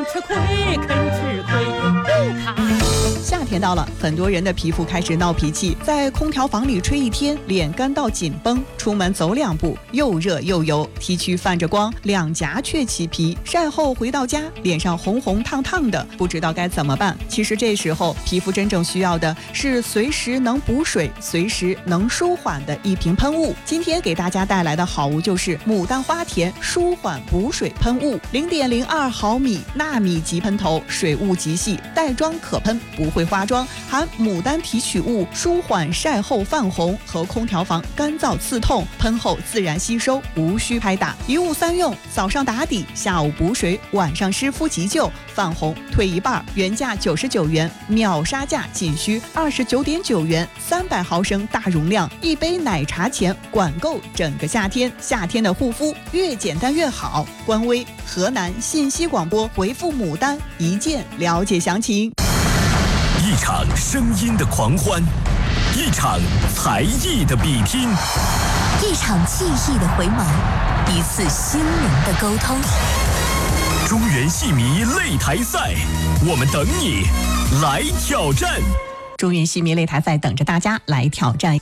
吃亏，肯吃亏，不怕。 夏天到了，很多人的皮肤开始闹脾气，在空调房里吹一天，脸干到紧绷，出门走2步又热又油，T 区泛着光，两颊却起皮，晒后回到家，脸上红红烫烫的，不知道该怎么办。其实这时候皮肤真正需要的是随时能补水、随时能舒缓的一瓶喷雾。今天给大家带来的好物就是牡丹花田舒缓补水喷雾，0.02毫米纳米级喷头，水雾极细，带妆可喷，不会化妆，含牡丹提取物，舒缓晒后泛红和空调房干燥刺痛，喷后自然吸收，无需拍打，一物3用，早上打底，下午补水，晚上湿敷急救，泛红退一半，原价99元，秒杀价仅需29.9元，300毫升大容量，一杯奶茶钱，管够整个夏天。夏天的护肤越简单越好。官微河南信息广播回复牡丹一键了解详情。 一场声音的狂欢，一场才艺的比拼， 一场记忆的回眸，一次心灵的沟通。 中原戏迷擂台赛，我们等你来挑战。 中原戏迷擂台赛等着大家来挑战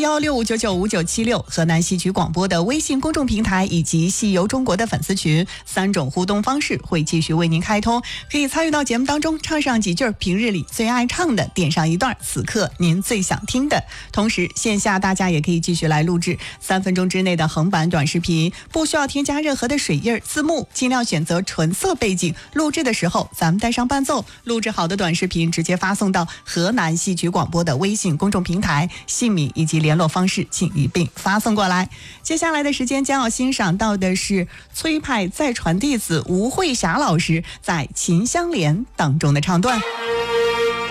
，037165995976河南戏曲广播的微信公众平台以及戏游中国的粉丝群，3种互动方式会继续为您开通，可以参与到节目当中，唱上几句平日里最爱唱的，点上一段此刻您最想听的。同时线下大家也可以继续来录制3分钟之内的横版短视频，不需要添加任何的水印字幕，尽量选择纯色背景，录制的时候咱们带上伴奏，录制好的短视频直接发送到河南戏曲广播的微信公众平台，姓名以及联络方式请一并发送过来。接下来的时间将要欣赏到的是崔派再传弟子吴慧霞老师在《秦香莲》当中的唱段。